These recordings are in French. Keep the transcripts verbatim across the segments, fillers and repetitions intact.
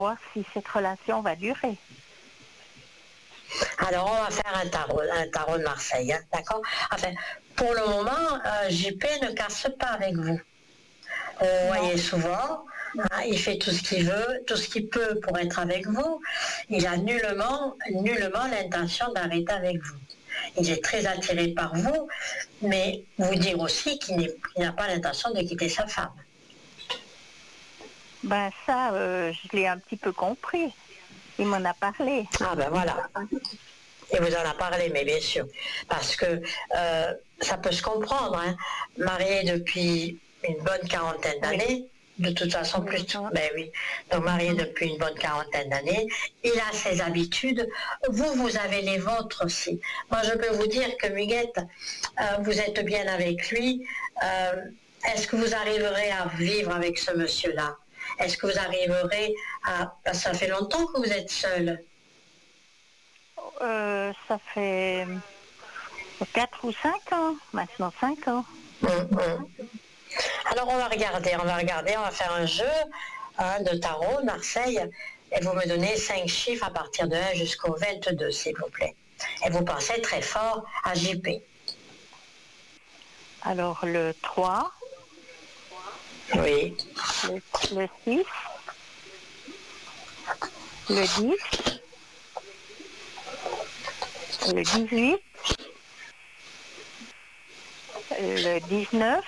voir si cette relation va durer. Alors, on va faire un tarot, un tarot de Marseille, hein, d'accord? Enfin, pour le moment, euh, J P ne casse pas avec vous. Vous voyez souvent, hein, il fait tout ce qu'il veut, tout ce qu'il peut pour être avec vous. Il a nullement, nullement l'intention d'arrêter avec vous. Il est très attiré par vous, mais vous dire aussi qu'il n'est- qu'il n'a pas l'intention de quitter sa femme. Ben ça, euh, je l'ai un petit peu compris. Il m'en a parlé. Ah ben voilà. Et vous en a parlé, mais bien sûr. Parce que euh, ça peut se comprendre, hein. Marié depuis une bonne quarantaine d'années, de toute façon plus, ben oui, donc marié depuis une bonne quarantaine d'années, il a ses habitudes, vous, vous avez les vôtres aussi. Moi, je peux vous dire que Muguette, euh, vous êtes bien avec lui. Euh, est-ce que vous arriverez à vivre avec ce monsieur-là? Est-ce que vous arriverez à... Parce que ça fait longtemps que vous êtes seul. Euh, ça fait quatre ou cinq ans, maintenant cinq ans. Mmh, mmh. Alors on va regarder, on va regarder, on va faire un jeu hein, de tarot, Marseille, et vous me donnez cinq chiffres à partir de un jusqu'au vingt-deux, s'il vous plaît. Et vous pensez très fort à J P. Alors le trois, Oui. le, le six, le dix, le dix-huit, le dix-neuf.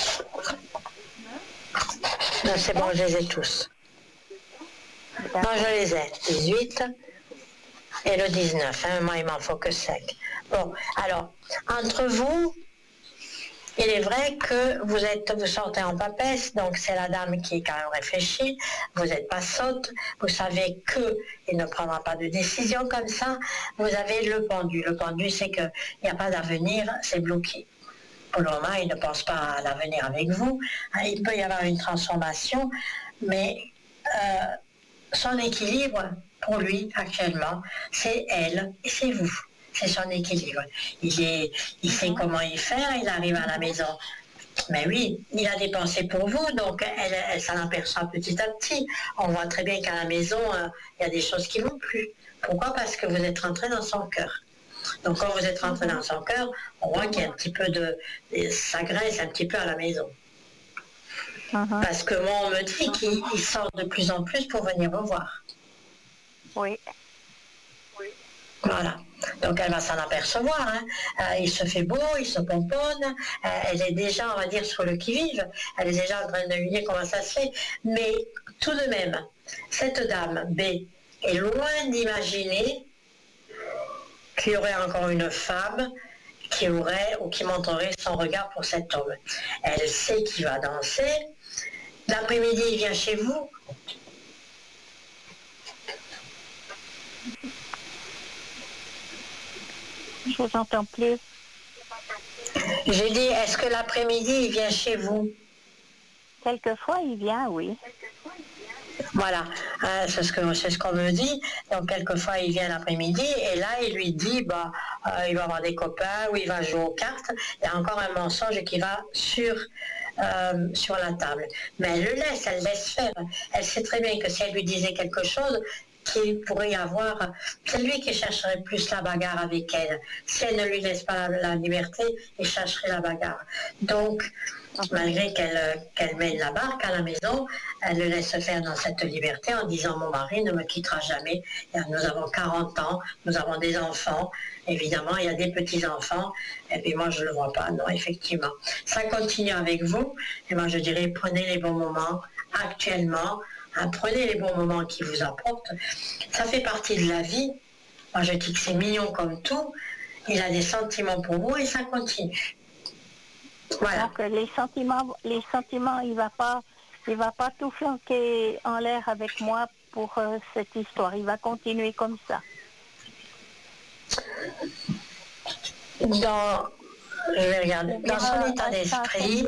Non, c'est bon, je les ai tous. Non, je les ai. dix-huit et le dix-neuf. Hein. Moi, il m'en faut que cinq. Bon, alors, entre vous, il est vrai que vous êtes, vous sortez en papesse, donc c'est la dame qui est quand même réfléchie, vous n'êtes pas sotte, vous savez qu'il ne prendra pas de décision comme ça, vous avez le pendu. Le pendu, c'est qu'il n'y a pas d'avenir, c'est bloqué. Pour le moment, il ne pense pas à l'avenir avec vous, il peut y avoir une transformation, mais euh, son équilibre, pour lui, actuellement, c'est elle et c'est vous. C'est son équilibre. Il, est, il sait comment y faire, il arrive à la maison. Mais oui, il a dépensé pour vous, donc elle, elle s'en aperçoit petit à petit. On voit très bien qu'à la maison, euh, il y a des choses qui ne vont plus. Pourquoi? Parce que vous êtes rentré dans son cœur. Donc quand vous êtes rentré dans son cœur, on voit qu'il y a un petit peu de... ça graisse un petit peu à la maison. Uh-huh. Parce que moi, on me dit qu'il sort de plus en plus pour venir vous voir. Oui. Voilà. Donc elle va s'en apercevoir. Hein. Euh, il se fait beau, il se pomponne. Euh, elle est déjà, on va dire, sur le qui-vive. Elle est déjà en train de lui dire comment ça se fait. Mais tout de même, cette dame B est loin d'imaginer qu'il y aurait encore une femme qui aurait ou qui montrerait son regard pour cet homme. Elle sait qu'il va danser. L'après-midi, il vient chez vous. Je vous entends plus. J'ai dit, est-ce que l'après-midi, il vient chez vous? Quelquefois, il vient, oui. Voilà, hein, c'est ce que c'est ce qu'on me dit. Donc quelquefois il vient l'après-midi et là il lui dit bah euh, il va avoir des copains ou il va jouer aux cartes. Il y a encore un mensonge qui va sur euh, sur la table. Mais elle le laisse, elle laisse faire. Elle sait très bien que si elle lui disait quelque chose qu'il pourrait y avoir, c'est lui qui chercherait plus la bagarre avec elle. Si elle ne lui laisse pas la, la liberté, il chercherait la bagarre. Donc malgré qu'elle qu'elle mène la barque à la maison, elle le laisse faire dans cette liberté en disant mon mari ne me quittera jamais. Et nous avons quarante ans, nous avons des enfants, évidemment il y a des petits-enfants, et puis moi je ne le vois pas, non effectivement. Ça continue avec vous, et moi je dirais prenez les bons moments actuellement, hein, prenez les bons moments qui vous apportent. Ça fait partie de la vie. Moi je dis que c'est mignon comme tout, il a des sentiments pour vous et ça continue. Voilà. Donc les sentiments, les sentiments, il va pas, il va pas tout flanquer en l'air avec moi pour euh, cette histoire. Il va continuer comme ça. Dans, je vais regarder. Dans son état d'esprit,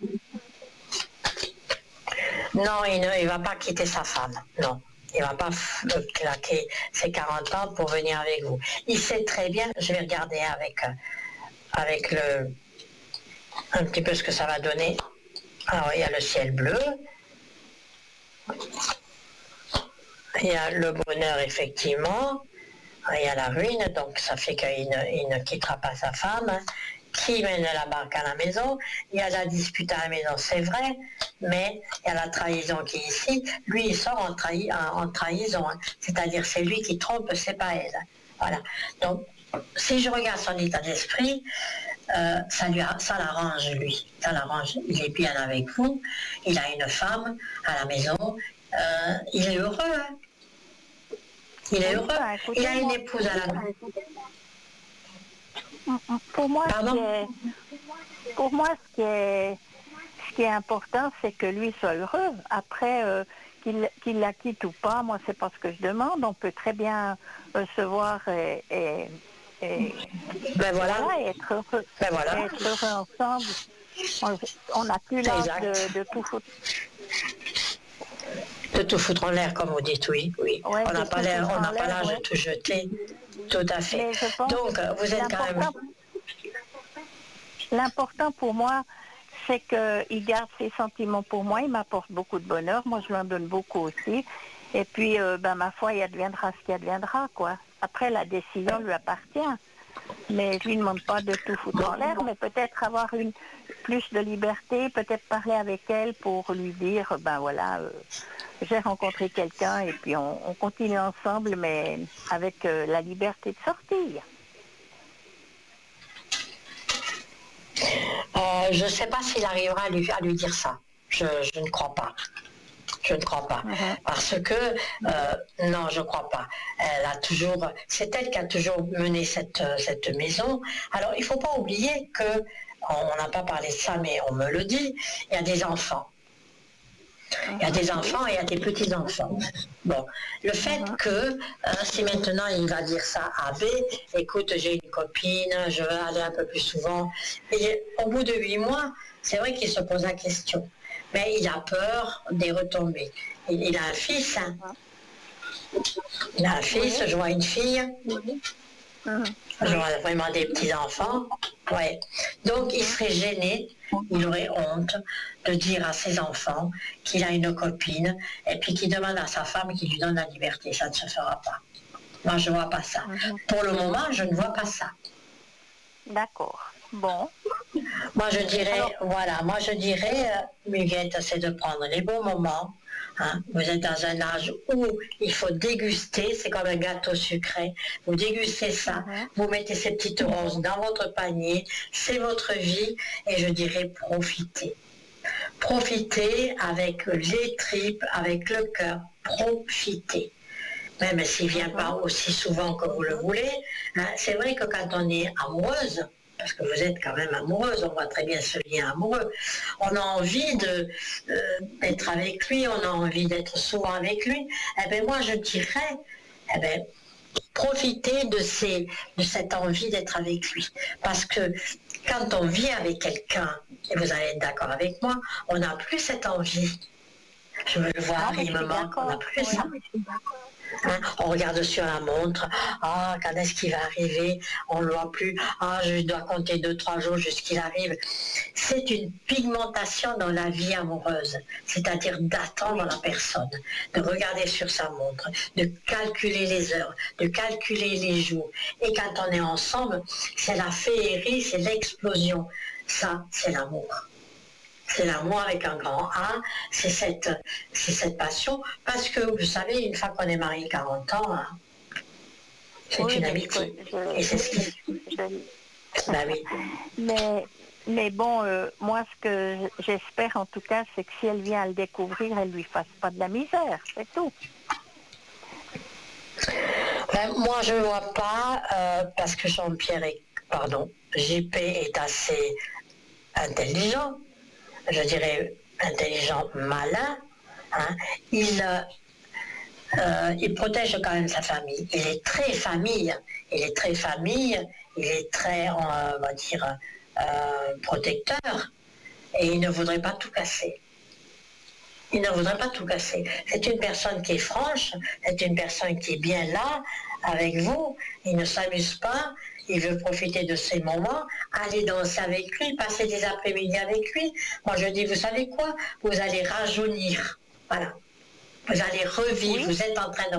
non, il ne, il va pas quitter sa femme. Non. Il ne va pas claquer ses quarante ans pour venir avec vous. Il sait très bien, je vais regarder avec, avec le, un petit peu ce que ça va donner. Alors, il y a le ciel bleu. il y a le bonheur, effectivement, il y a la ruine, donc ça fait qu'il ne, il ne quittera pas sa femme, hein, qui mène la barque à la maison, il y a la dispute à la maison, c'est vrai, mais il y a la trahison qui est ici, lui il sort en, trahi, en, en trahison, hein, c'est-à-dire c'est lui qui trompe, c'est pas elle. Voilà, donc si je regarde son état d'esprit, euh, ça, lui, ça l'arrange lui, ça l'arrange, il est bien avec vous, il a une femme à la maison, euh, il est heureux, hein. Il est heureux, il a une épouse à la maison. Pour moi, ce qui est, pour moi, ce qui est, ce qui est important, c'est que lui soit heureux. Après, euh, qu'il, qu'il la quitte ou pas, moi, c'est pas ce que je demande. On peut très bien euh, se voir et, et, et, ben voilà. voilà, et être heureux, ben voilà. et être heureux ensemble. On n'a plus l'âge de, de tout foutre. De tout foutre en l'air, comme vous dites, oui. oui. Ouais, on n'a pas l'air, on n'a pas l'âge ouais. de tout jeter. Tout à fait. Donc, vous êtes quand même... L'important pour moi, c'est qu'il garde ses sentiments pour moi. Il m'apporte beaucoup de bonheur. Moi, je lui en donne beaucoup aussi. Et puis, euh, ben, ma foi, il adviendra ce qui adviendra, quoi. Après, la décision lui appartient. Mais je lui demande pas de tout foutre en l'air, mais peut-être avoir une plus de liberté, peut-être parler avec elle pour lui dire, ben voilà, euh, j'ai rencontré quelqu'un et puis on, on continue ensemble, mais avec euh, la liberté de sortir. Euh, je ne sais pas s'il arrivera à lui, à lui dire ça. Je, je ne crois pas. Je ne crois pas. Uh-huh. Parce que, euh, non, je ne crois pas. Elle a toujours, c'est elle qui a toujours mené cette, cette maison. Alors, il ne faut pas oublier que, on n'a pas parlé de ça, mais on me le dit, il y a des enfants. Il y a des enfants et il y a des petits-enfants. Bon, le fait uh-huh. que, euh, si maintenant il va dire ça à B, écoute, j'ai une copine, je veux aller un peu plus souvent, et au bout de huit mois, c'est vrai qu'il se pose la question. Mais il a peur des retombées. Il, il a un fils, hein. Il a un fils, oui. Je vois une fille. Oui. Je vois vraiment des petits-enfants. Ouais. Donc il serait gêné, il aurait honte de dire à ses enfants qu'il a une copine et puis qu'il demande à sa femme qu'il lui donne la liberté. Ça ne se fera pas. Moi, je ne vois pas ça. Pour le moment, je ne vois pas ça. D'accord. Bon. Moi je dirais, Alors, voilà, moi je dirais, euh, Muguette, c'est de prendre les bons moments. Hein. Vous êtes dans un âge où il faut déguster, c'est comme un gâteau sucré. Vous dégustez ça, uh-huh. vous mettez ces petites roses dans votre panier, c'est votre vie, et je dirais profitez. Profitez avec les tripes, avec le cœur, profitez. Même s'il ne vient uh-huh. pas aussi souvent que vous le voulez, hein, c'est vrai que quand on est amoureuse, parce que vous êtes quand même amoureuse, on voit très bien ce lien amoureux. On a envie de, euh, d'être avec lui, on a envie d'être souvent avec lui. Eh bien, moi, je dirais, eh bien, profitez de, ces, de cette envie d'être avec lui. Parce que quand on vit avec quelqu'un, et vous allez être d'accord avec moi, on n'a plus cette envie. Je veux le voir, ah, il me manque, on n'a plus ça. Hein, on regarde sur la montre, ah, quand est-ce qu'il va arriver, on ne le voit plus, ah, je dois compter deux, trois jours jusqu'il arrive. C'est une pigmentation dans la vie amoureuse, c'est-à-dire d'attendre la personne, de regarder sur sa montre, de calculer les heures, de calculer les jours. Et quand on est ensemble, c'est la féerie, c'est l'explosion. Ça, c'est l'amour. C'est l'amour avec un grand A, c'est cette, c'est cette passion, parce que vous savez, une fois qu'on est marié quarante ans, hein, c'est oui, une amitié. Je, je, et c'est ce qui... Je... Ben oui. Mais, mais bon, euh, moi, ce que j'espère en tout cas, c'est que si elle vient à le découvrir, elle ne lui fasse pas de la misère, c'est tout. Ben, moi, je ne vois pas, euh, parce que Jean-Pierre est, pardon, J P est assez intelligent, je dirais intelligent, malin, hein. il, euh, il protège quand même sa famille. Il est très famille, il est très famille, il est très, on va dire, euh, protecteur, et il ne voudrait pas tout casser. Il ne voudrait pas tout casser. C'est une personne qui est franche, c'est une personne qui est bien là, avec vous, il ne s'amuse pas, il veut profiter de ces moments, aller danser avec lui, passer des après-midi avec lui. Moi je dis, vous savez quoi? Vous allez rajeunir. Voilà. Vous allez revivre, Oui. vous êtes en train de